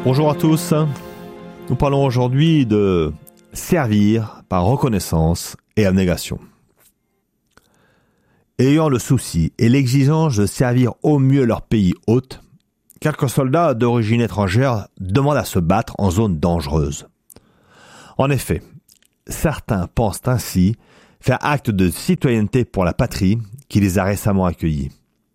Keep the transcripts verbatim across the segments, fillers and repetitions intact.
Bonjour à tous, nous parlons aujourd'hui de servir par reconnaissance et abnégation. Ayant le souci et l'exigence de servir au mieux leur pays hôte, quelques soldats d'origine étrangère demandent à se battre en zone dangereuse. En effet, certains pensent ainsi faire acte de citoyenneté pour la patrie qui les a récemment accueillis.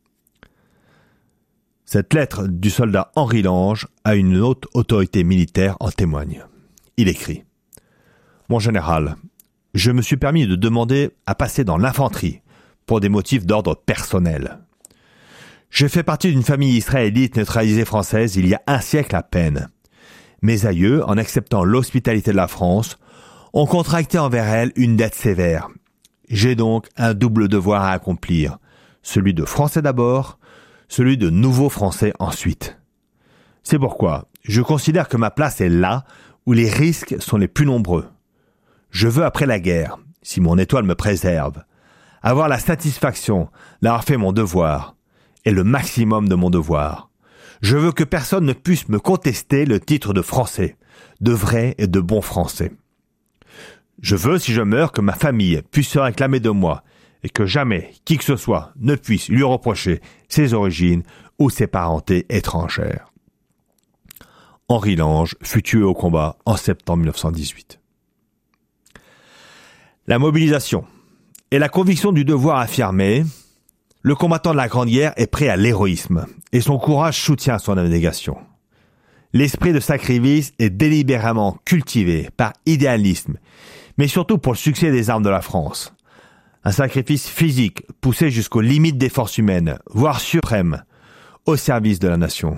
Cette lettre du soldat Henri Lange à une haute autorité militaire en témoigne. Il écrit « Mon général, je me suis permis de demander à passer dans l'infanterie pour des motifs d'ordre personnel. J'ai fait partie d'une famille israélite neutralisée française il y a un siècle à peine. Mes aïeux, en acceptant l'hospitalité de la France, ont contracté envers elle une dette sévère. J'ai donc un double devoir à accomplir, celui de Français d'abord, celui de nouveaux Français ensuite. C'est pourquoi je considère que ma place est là où les risques sont les plus nombreux. Je veux après la guerre, si mon étoile me préserve, avoir la satisfaction d'avoir fait mon devoir et le maximum de mon devoir. Je veux que personne ne puisse me contester le titre de Français, de vrai et de bon Français. Je veux, si je meurs, que ma famille puisse se réclamer de moi et que jamais qui que ce soit ne puisse lui reprocher ses origines ou ses parentés étrangères. » Henri Lange fut tué au combat en septembre mille neuf cent dix-huit. La mobilisation et la conviction du devoir affirmé, le combattant de la Grande Guerre est prêt à l'héroïsme et son courage soutient son abnégation. L'esprit de sacrifice est délibérément cultivé par idéalisme, mais surtout pour le succès des armes de la France. Un sacrifice physique poussé jusqu'aux limites des forces humaines, voire suprême, au service de la nation.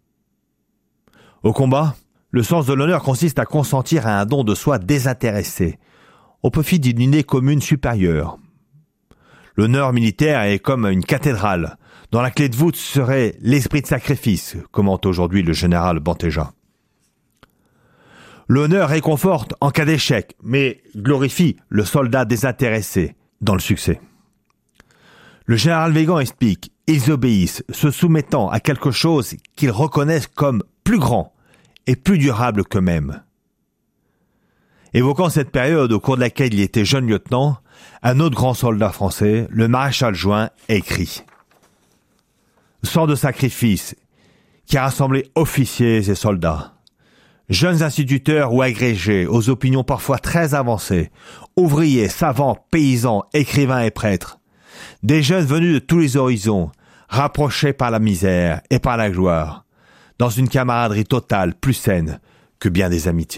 Au combat, le sens de l'honneur consiste à consentir à un don de soi désintéressé, au profit d'une idée commune supérieure. L'honneur militaire est comme une cathédrale, dont la clé de voûte serait l'esprit de sacrifice, commente aujourd'hui le général Bantéja. L'honneur réconforte en cas d'échec, mais glorifie le soldat désintéressé dans le succès. Le général Weygand explique « Ils obéissent, se soumettant à quelque chose qu'ils reconnaissent comme plus grand et plus durable qu'eux-mêmes. » Évoquant cette période au cours de laquelle il était jeune lieutenant, un autre grand soldat français, le maréchal Juin, écrit « Sang de sacrifice qui a rassemblé officiers et soldats, jeunes instituteurs ou agrégés aux opinions parfois très avancées, ouvriers, savants, paysans, écrivains et prêtres, des jeunes venus de tous les horizons, rapprochés par la misère et par la gloire, dans une camaraderie totale plus saine que bien des amitiés. »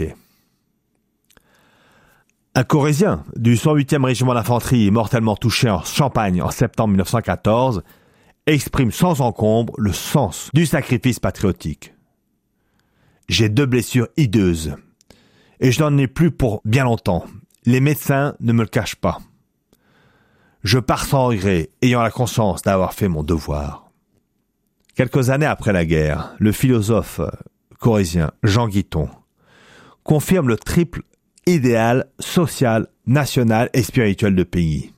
Un Corrézien du cent huitième régiment d'infanterie mortellement touché en Champagne en septembre mille neuf cent quatorze exprime sans encombre le sens du sacrifice patriotique. « J'ai deux blessures hideuses et je n'en ai plus pour bien longtemps. Les médecins ne me le cachent pas. Je pars sans regret, ayant la conscience d'avoir fait mon devoir. » Quelques années après la guerre, le philosophe corrézien Jean Guiton confirme le triple idéal social, national et spirituel de Péguy.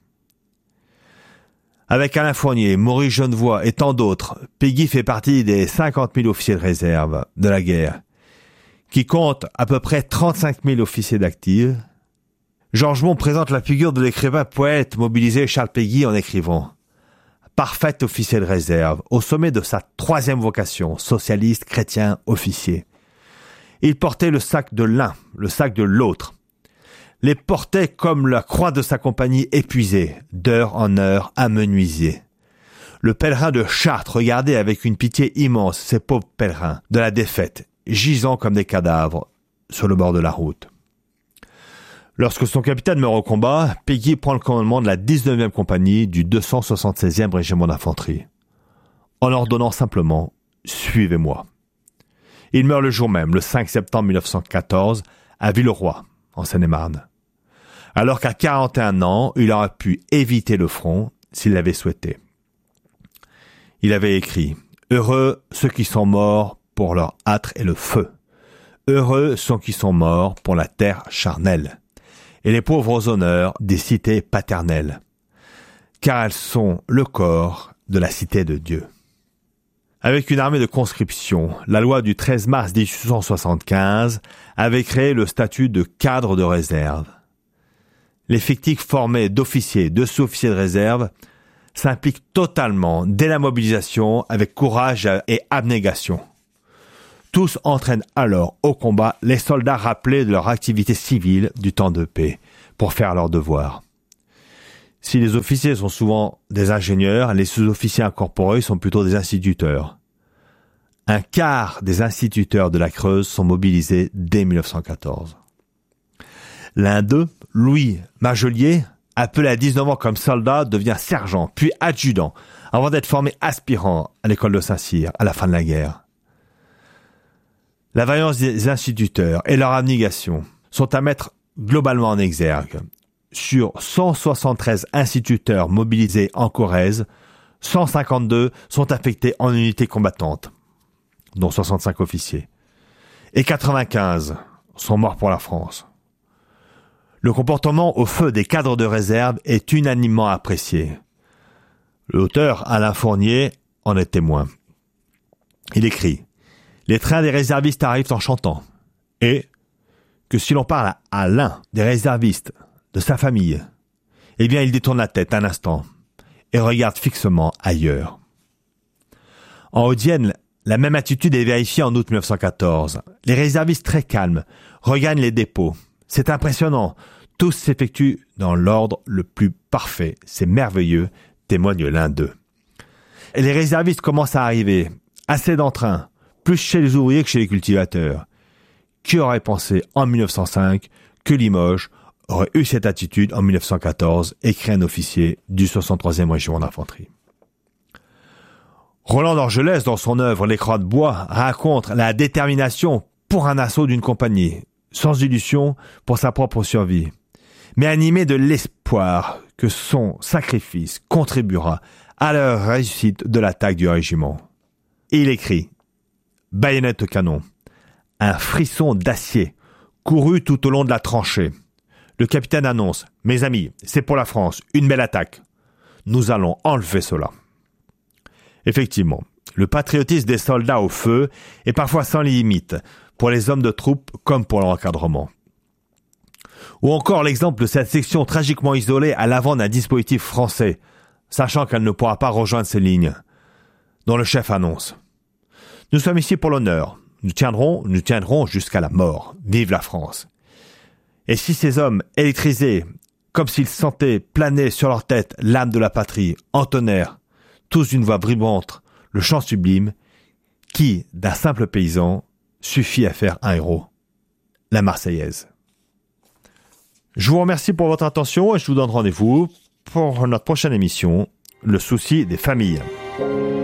Avec Alain Fournier, Maurice Genevoix et tant d'autres, Péguy fait partie des cinquante mille officiers de réserve de la guerre, qui compte à peu près trente-cinq mille officiers d'actifs. Georges Mont présente la figure de l'écrivain poète mobilisé Charles Péguy en écrivant « Parfait officier de réserve, au sommet de sa troisième vocation, socialiste, chrétien, officier. Il portait le sac de l'un, le sac de l'autre. Les portait comme la croix de sa compagnie épuisée, d'heure en heure, amenuisée. Le pèlerin de Chartres regardait avec une pitié immense ces pauvres pèlerins de la défaite, gisant comme des cadavres sur le bord de la route. » Lorsque son capitaine meurt au combat, Péguy prend le commandement de la dix-neuvième compagnie du deux cent soixante-seizième régiment d'infanterie, en ordonnant simplement « Suivez-moi ». Il meurt le jour même, le cinq septembre mille neuf cent quatorze, à Villeroy, en Seine-et-Marne. Alors qu'à quarante et un ans, il aurait pu éviter le front s'il l'avait souhaité. Il avait écrit « Heureux ceux qui sont morts pour leur âtre et le feu. Heureux ceux qui sont morts pour la terre charnelle. Et les pauvres aux honneurs des cités paternelles. Car elles sont le corps de la cité de Dieu. » Avec une armée de conscription, la loi du treize mars dix-huit cent soixante-quinze avait créé le statut de cadre de réserve. L'effectif formé d'officiers, de sous-officiers de réserve s'implique totalement dès la mobilisation avec courage et abnégation. Tous entraînent alors au combat les soldats rappelés de leur activité civile du temps de paix pour faire leur devoir. Si les officiers sont souvent des ingénieurs, les sous-officiers incorporés sont plutôt des instituteurs. Un quart des instituteurs de la Creuse sont mobilisés dès mille neuf cent quatorze. L'un d'eux, Louis Marjoliet, appelé à dix-neuf ans comme soldat, devient sergent, puis adjudant, avant d'être formé aspirant à l'école de Saint-Cyr à la fin de la guerre. La vaillance des instituteurs et leur abnégation sont à mettre globalement en exergue. Sur cent soixante-treize instituteurs mobilisés en Corrèze, cent cinquante-deux sont affectés en unités combattantes, dont soixante-cinq officiers, et quatre-vingt-quinze sont morts pour la France. Le comportement au feu des cadres de réserve est unanimement apprécié. L'auteur, Alain Fournier, en est témoin. Il écrit « Les trains des réservistes arrivent en chantant » et que si l'on parle à l'un des réservistes de sa famille, eh bien il détourne la tête un instant et regarde fixement ailleurs. En Haute-Vienne, la même attitude est vérifiée en août mille neuf cent quatorze. Les réservistes très calmes regagnent les dépôts. C'est impressionnant. Tout s'effectue dans l'ordre le plus parfait. C'est merveilleux, témoigne l'un d'eux. Et les réservistes commencent à arriver. Assez d'entrain, plus chez les ouvriers que chez les cultivateurs. Qui aurait pensé en mille neuf cent cinq que Limoges aurait eu cette attitude en mille neuf cent quatorze, écrit un officier du soixante-troisième régiment d'infanterie. Roland d'Orgelès, dans son œuvre Les Croix de bois, raconte la détermination pour un assaut d'une compagnie, sans illusion pour sa propre survie, mais animé de l'espoir que son sacrifice contribuera à la réussite de l'attaque du régiment. Et il écrit « Baïonnette au canon, un frisson d'acier courut tout au long de la tranchée. Le capitaine annonce « Mes amis, c'est pour la France, une belle attaque. Nous allons enlever cela. » Effectivement, le patriotisme des soldats au feu est parfois sans limite pour les hommes de troupe comme pour l'encadrement. Ou encore l'exemple de cette section tragiquement isolée à l'avant d'un dispositif français, sachant qu'elle ne pourra pas rejoindre ces lignes, dont le chef annonce « Nous sommes ici pour l'honneur. Nous tiendrons, nous tiendrons jusqu'à la mort. Vive la France. » Et si ces hommes électrisés, comme s'ils sentaient planer sur leur tête l'âme de la patrie, entonnèrent, tous d'une voix vibrante, le chant sublime, qui, d'un simple paysan, suffit à faire un héros, la Marseillaise. Je vous remercie pour votre attention et je vous donne rendez-vous pour notre prochaine émission, Le souci des familles.